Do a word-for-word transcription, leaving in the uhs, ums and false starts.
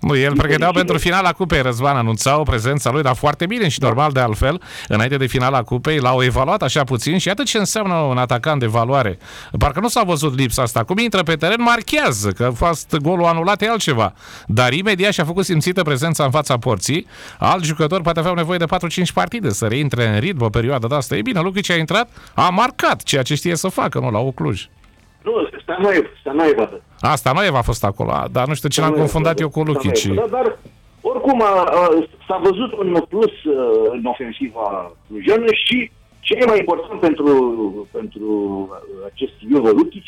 Nu, el pregăteau pentru finala cupei, Răzvan, anunțau prezența lui, dar foarte bine și normal de altfel, înainte de finala cupei, l-au evaluat așa puțin și atât ce înseamnă un atacant de valoare. Parcă nu s-a văzut lipsa asta. Cum intră pe teren, marchează, că a fost golul anulat, e altceva. Dar imediat și-a făcut simțită prezența în fața porții. Alt jucător poate avea nevoie de patru-cinci partide să reintre în ritm o perioadă de asta. E bine, Lukic a intrat, a marcat ceea ce știe să facă, nu, la Cluj. Nu, Stanoiev, Stanoiev. A, Stanoiev a fost acolo, dar nu știu ce l-am confundat eu cu Lukic. Dar, dar oricum a, a, s-a văzut un plus a, în ofensiva clujană și ce e mai important pentru, pentru acest Ivo Lukic